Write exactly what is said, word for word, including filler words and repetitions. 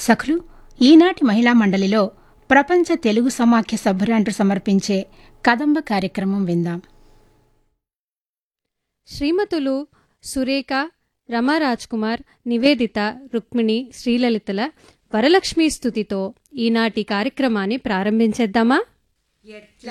సఖులు, ఈనాటి మహిళా మండలిలో ప్రపంచ తెలుగు సమాఖ్య సభ్యురాండ్రు సమర్పించే కదంబ కార్యక్రమం విందాం. శ్రీమతులు సురేఖ, రమారాజ్ కుమార్, నివేదిత, రుక్మిణి, శ్రీలలితల వరలక్ష్మీ స్తుతితో ఈనాటి కార్యక్రమాన్ని ప్రారంభించేద్దామా?